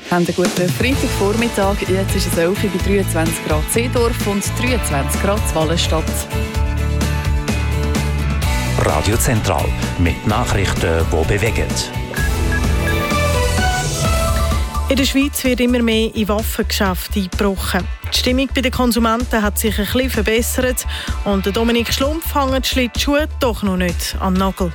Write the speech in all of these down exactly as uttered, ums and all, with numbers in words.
Haben einen guten Freitagvormittag. Jetzt ist es elf Uhr bei dreiundzwanzig Grad Seedorf und dreiundzwanzig Grad Wallenstadt. Radio Zentral mit Nachrichten, die bewegen. In der Schweiz wird immer mehr in Waffengeschäfte eingebrochen. Die Stimmung bei den Konsumenten hat sich ein bisschen verbessert und der Dominik Schlumpf hängt die Schlittschuhe doch noch nicht an den Nagel.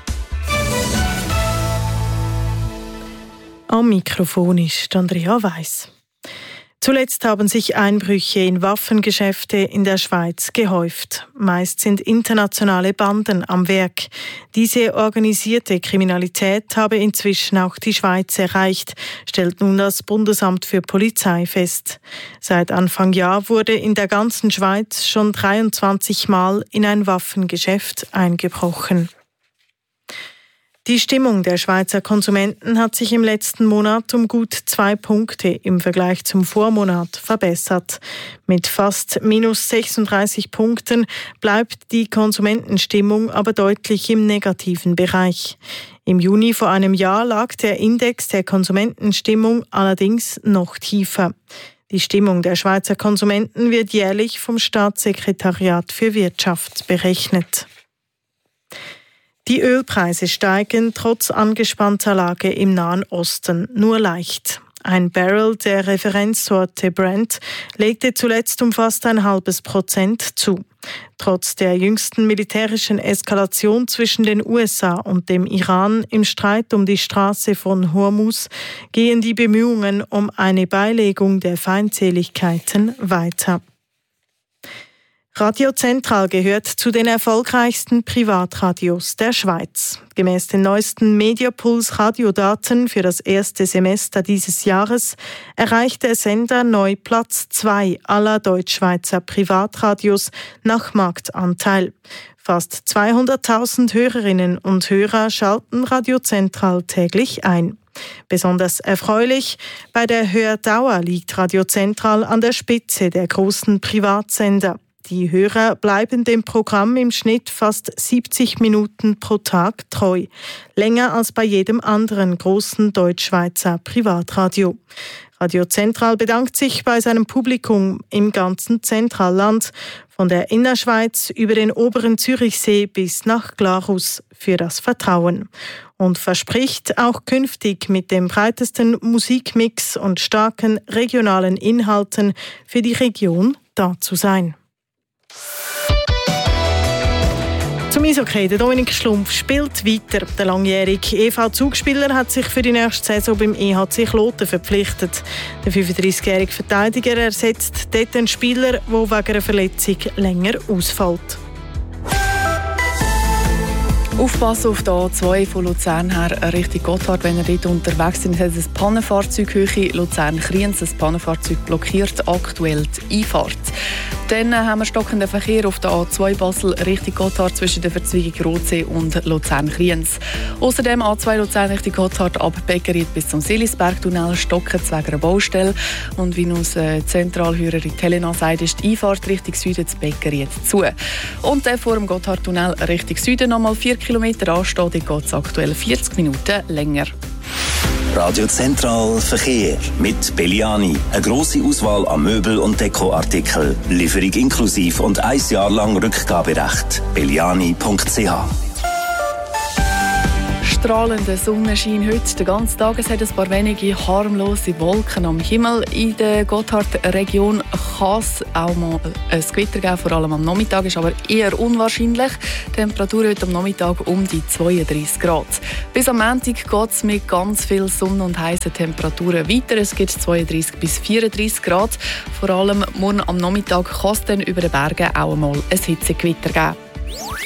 Am Mikrofon ist Andrea Weiss. Zuletzt haben sich Einbrüche in Waffengeschäfte in der Schweiz gehäuft. Meist sind internationale Banden am Werk. Diese organisierte Kriminalität habe inzwischen auch die Schweiz erreicht, stellt nun das Bundesamt für Polizei fest. Seit Anfang Jahr wurde in der ganzen Schweiz schon dreiundzwanzig Mal in ein Waffengeschäft eingebrochen. Die Stimmung der Schweizer Konsumenten hat sich im letzten Monat um gut zwei Punkte im Vergleich zum Vormonat verbessert. Mit fast minus sechsunddreißig Punkten bleibt die Konsumentenstimmung aber deutlich im negativen Bereich. Im Juni vor einem Jahr lag der Index der Konsumentenstimmung allerdings noch tiefer. Die Stimmung der Schweizer Konsumenten wird jährlich vom Staatssekretariat für Wirtschaft berechnet. Die Ölpreise steigen trotz angespannter Lage im Nahen Osten nur leicht. Ein Barrel der Referenzsorte Brent legte zuletzt um fast ein halbes Prozent zu. Trotz der jüngsten militärischen Eskalation zwischen den U S A und dem Iran im Streit um die Straße von Hormuz gehen die Bemühungen um eine Beilegung der Feindseligkeiten weiter. Radio Zentral gehört zu den erfolgreichsten Privatradios der Schweiz. Gemäss den neuesten Mediapuls-Radiodaten für das erste Semester dieses Jahres erreicht der Sender neu Platz zwei aller Deutschschweizer Privatradios nach Marktanteil. Fast zweihunderttausend Hörerinnen und Hörer schalten Radio Zentral täglich ein. Besonders erfreulich, bei der Hördauer liegt Radio Zentral an der Spitze der großen Privatsender. Die Hörer bleiben dem Programm im Schnitt fast siebzig Minuten pro Tag treu. Länger als bei jedem anderen großen Deutschschweizer Privatradio. Radio Zentral bedankt sich bei seinem Publikum im ganzen Zentralland, von der Innerschweiz über den oberen Zürichsee bis nach Glarus, für das Vertrauen. Und verspricht, auch künftig mit dem breitesten Musikmix und starken regionalen Inhalten für die Region da zu sein. Zum Eishockey. Der Dominik Schlumpf spielt weiter. Der langjährige E V-Zugspieler hat sich für die nächste Saison beim E H C Kloten verpflichtet. Der fünfunddreißigjährige Verteidiger ersetzt dort einen Spieler, der wegen einer Verletzung länger ausfällt. Aufpassen auf der A zwei von Luzern her Richtung Gotthard, wenn ihr dort unterwegs seid. Es hat ein Pannenfahrzeug Höhe Luzern-Kriens. Das Pannenfahrzeug blockiert aktuell die Einfahrt. Dann haben wir stockenden Verkehr auf der A zwei Basel Richtung Gotthard zwischen der Verzweigung Rotsee und Luzern-Kriens. Außerdem A zwei Luzern Richtung Gotthard ab Beckeried bis zum Seelisberg-Tunnel stocken wegen einer Baustelle. Und wie uns äh, Zentralhörerin Helena sagt, ist die Einfahrt Richtung Süden zu Beckeried zu. Und dann vor dem Gotthard-Tunnel Richtung Süden nochmal vier Kilometer anstehen, dort geht es aktuell vierzig Minuten länger. Radio Zentral Verkehr mit Belliani. Eine grosse Auswahl an Möbel- und Dekoartikeln. Lieferung inklusiv und ein Jahr lang Rückgaberecht. belliani punkt c h. Strahlender Sonnenschein heute den ganzen Tag. Es hat ein paar wenige harmlose Wolken am Himmel. In der Gotthard-Region kann es auch mal ein Gewitter geben, vor allem am Nachmittag, ist aber eher unwahrscheinlich. Die Temperatur heute am Nachmittag um die zweiunddreißig Grad. Bis am Montag geht es mit ganz viel Sonne und heißen Temperaturen weiter. Es gibt zweiunddreißig bis vierunddreißig Grad. Vor allem morgen am Nachmittag kann es dann über den Bergen auch einmal ein Hitzegewitter geben.